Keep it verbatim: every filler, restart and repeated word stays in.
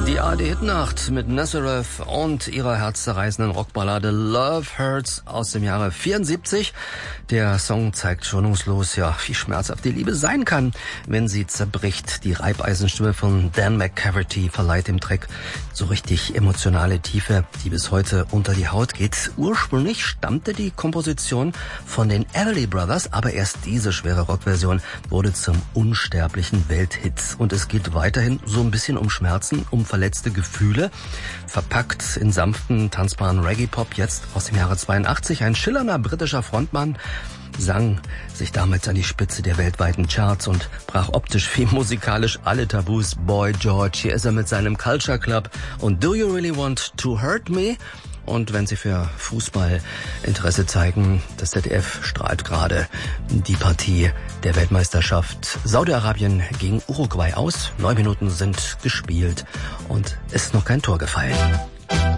Die A R D-Hitnacht mit Nazareth und ihrer herzzerreißenden Rockballade Love Hurts aus dem Jahre vierundsiebzig. Der Song zeigt schonungslos, ja, wie schmerzhaft die Liebe sein kann, wenn sie zerbricht. Die Reibeisenstimme von Dan McCafferty verleiht dem Track so richtig emotionale Tiefe, die bis heute unter die Haut geht. Ursprünglich stammte die Komposition von den Everly Brothers, aber erst diese schwere Rockversion wurde zum unsterblichen Welthit. Und es geht weiterhin so ein bisschen um Schmerzen, um verletzte Gefühle, verpackt in sanften, tanzbaren Reggae-Pop, jetzt aus dem Jahre zweiundachtzig. Ein schillernder britischer Frontmann sang sich damals an die Spitze der weltweiten Charts und brach optisch wie musikalisch alle Tabus. Boy George, hier ist er mit seinem Culture Club und Do You Really Want to Hurt Me? Und wenn Sie für Fußball Interesse zeigen, das Z D F strahlt gerade die Partie der Weltmeisterschaft Saudi-Arabien gegen Uruguay aus. Neun Minuten sind gespielt und es ist noch kein Tor gefallen.